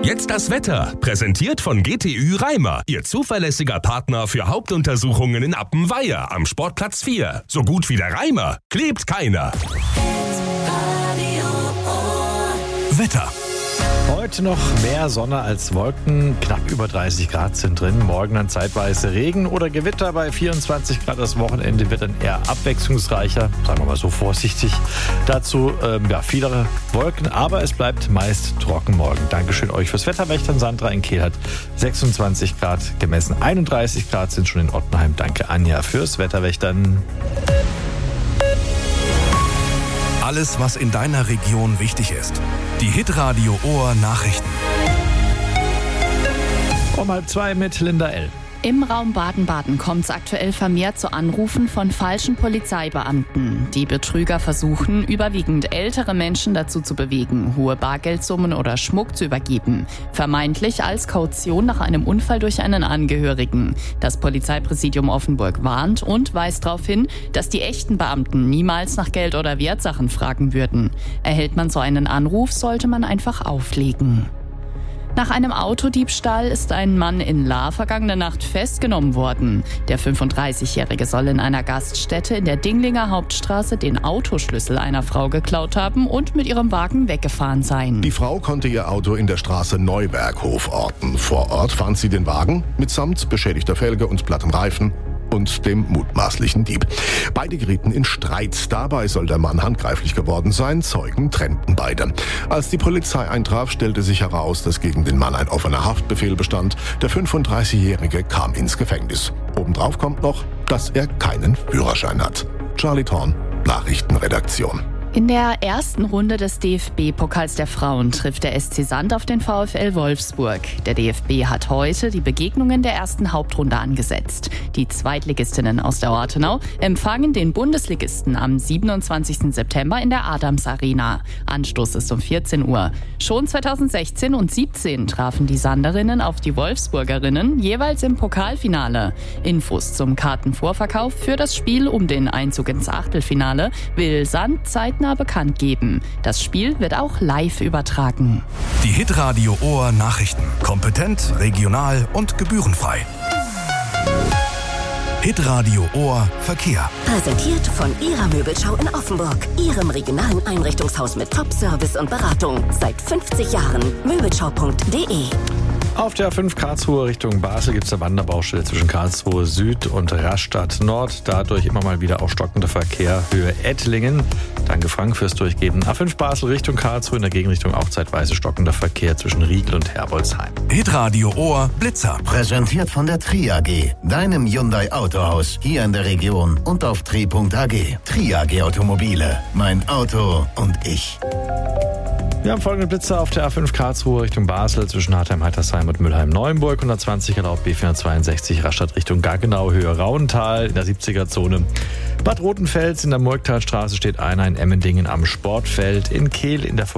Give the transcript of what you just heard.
Jetzt das Wetter, präsentiert von GTÜ Reimer, Ihr zuverlässiger Partner für Hauptuntersuchungen in Appenweier am Sportplatz 4. So gut wie der Reimer, klebt keiner. Wetter. Heute noch mehr Sonne als Wolken, knapp über 30 Grad sind drin. Morgen dann zeitweise Regen oder Gewitter bei 24 Grad. Das Wochenende wird dann eher abwechslungsreicher, sagen wir mal so vorsichtig. Dazu viele Wolken, aber es bleibt meist trocken morgen. Dankeschön euch fürs Wetterwächtern. Sandra in Kehl hat 26 Grad gemessen. 31 Grad sind schon in Ottenheim. Danke Anja fürs Wetterwächtern. Alles, was in deiner Region wichtig ist. Die Hitradio Ohr Nachrichten. Um 1:30 mit Linda L. Im Raum Baden-Baden kommt es aktuell vermehrt zu Anrufen von falschen Polizeibeamten. Die Betrüger versuchen, überwiegend ältere Menschen dazu zu bewegen, hohe Bargeldsummen oder Schmuck zu übergeben. Vermeintlich als Kaution nach einem Unfall durch einen Angehörigen. Das Polizeipräsidium Offenburg warnt und weist darauf hin, dass die echten Beamten niemals nach Geld oder Wertsachen fragen würden. Erhält man so einen Anruf, sollte man einfach auflegen. Nach einem Autodiebstahl ist ein Mann in Lahr vergangene Nacht festgenommen worden. Der 35-Jährige soll in einer Gaststätte in der Dinglinger Hauptstraße den Autoschlüssel einer Frau geklaut haben und mit ihrem Wagen weggefahren sein. Die Frau konnte ihr Auto in der Straße Neuberghof orten. Vor Ort fand sie den Wagen mitsamt beschädigter Felge und plattem Reifen und dem mutmaßlichen Dieb. Beide gerieten in Streit. Dabei soll der Mann handgreiflich geworden sein. Zeugen trennten beide. Als die Polizei eintraf, stellte sich heraus, dass gegen den Mann ein offener Haftbefehl bestand. Der 35-Jährige kam ins Gefängnis. Obendrauf kommt noch, dass er keinen Führerschein hat. Charlie Thorn, Nachrichtenredaktion. In der ersten Runde des DFB-Pokals der Frauen trifft der SC Sand auf den VfL Wolfsburg. Der DFB hat heute die Begegnungen der ersten Hauptrunde angesetzt. Die Zweitligistinnen aus der Ortenau empfangen den Bundesligisten am 27. September in der Adams Arena. Anstoß ist um 14 Uhr. Schon 2016 und 2017 trafen die Sanderinnen auf die Wolfsburgerinnen jeweils im Pokalfinale. Infos zum Kartenvorverkauf für das Spiel um den Einzug ins Achtelfinale will Sand zeitnah bekannt geben. Das Spiel wird auch live übertragen. Die Hitradio Ohr Nachrichten. Kompetent, regional und gebührenfrei. Hitradio Ohr Verkehr. Präsentiert von Ihrer Möbelschau in Offenburg. Ihrem regionalen Einrichtungshaus mit Top-Service und Beratung. Seit 50 Jahren. Möbelschau.de. Auf der A5 Karlsruhe Richtung Basel gibt es eine Wanderbaustelle zwischen Karlsruhe Süd und Rastatt Nord. Dadurch immer mal wieder auch stockender Verkehr Höhe Ettlingen. Danke Frank fürs Durchgeben. A5 Basel Richtung Karlsruhe, in der Gegenrichtung auch zeitweise stockender Verkehr zwischen Riegel und Herbolzheim. Hitradio Ohr Blitzer. Präsentiert von der Tri AG, deinem Hyundai Autohaus hier in der Region und auf tri.ag. Tri AG Automobile, mein Auto und ich. Wir haben folgende Blitzer auf der A5 Karlsruhe Richtung Basel zwischen Hartheim-Heitersheim und Mülheim-Neuenburg. 120 erlaubt B462 Rastatt Richtung Gaggenau, Höhe Rauental in der 70er-Zone. Bad Rotenfels in der Murgtalstraße steht einer, in Emmendingen am Sportfeld, in Kehl in der